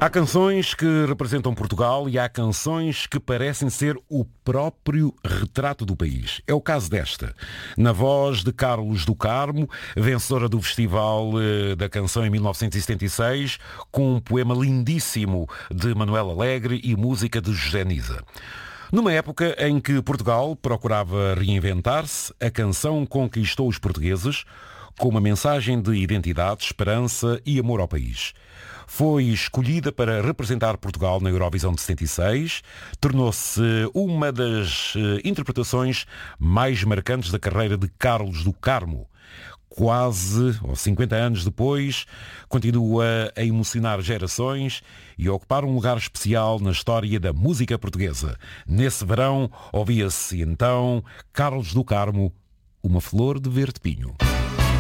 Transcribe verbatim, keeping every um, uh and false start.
Há canções que representam Portugal e há canções que parecem ser o próprio retrato do país. É o caso desta. Na voz de Carlos do Carmo, vencedora do Festival da Canção em mil novecentos e setenta e seis, com um poema lindíssimo de Manuel Alegre e música de José Nisa. Numa época em que Portugal procurava reinventar-se, a canção conquistou os portugueses com uma mensagem de identidade, esperança e amor ao país. Foi escolhida para representar Portugal na Eurovisão de setenta e seis, tornou-se uma das interpretações mais marcantes da carreira de Carlos do Carmo. Quase, ou cinquenta anos depois, continua a emocionar gerações e a ocupar um lugar especial na história da música portuguesa. Nesse verão, ouvia-se então Carlos do Carmo, Uma Flor de Verde Pinho.